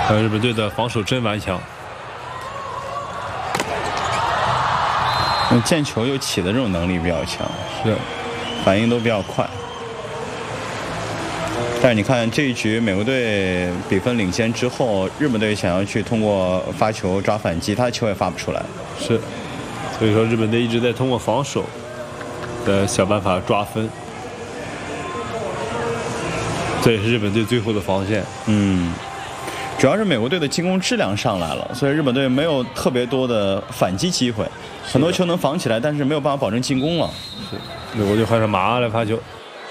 日本队的防守真顽强， 见球又起的这种能力比较强， 是反应都比较快。但是你看这一局美国队比分领先之后，日本队想要去通过发球抓反击，他的球也发不出来。 是，所以说日本队一直在通过防守想办法抓分，这也是日本队最后的防线。 主要是美国队的进攻质量上来了，所以日本队没有特别多的反击机会，很多球能防起来，但是没有办法保证进攻了。 是，美国队换成马阿来发球。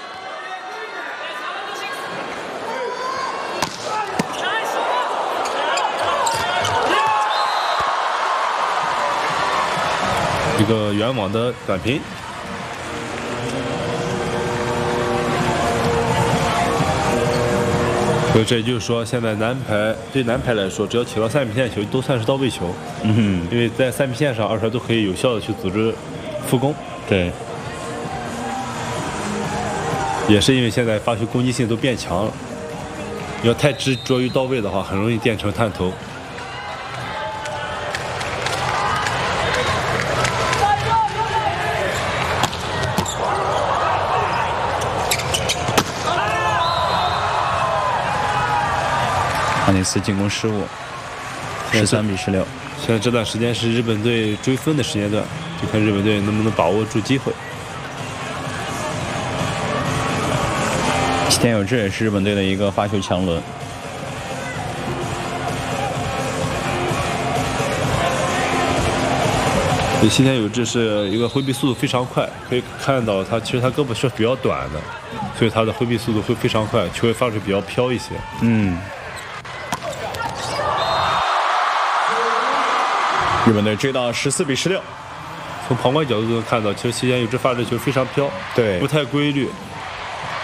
一个远网的短平，所以这也就是说，现在对男排来说，只要起到3米线球，都算是到位球。因为在3米线上，二传都可以有效的去组织复攻。 对， 也是因为现在发球攻击性都变强了，你要太执着于到位的话，很容易变成探头。 哈内斯进攻失误，13比16。 现在这段时间是日本队追分的时间段，就看日本队能不能把握住机会。 西田有志也是日本队的一个发球强轮。 西田有志是一个挥臂速度非常快，可以看到其实他胳膊是比较短的，所以他的挥臂速度会非常快，球会发出比较飘一些。 日本队追到14比16。 从旁观角度都能看到，其实西田有志发这球非常飘， 对， 不太规律，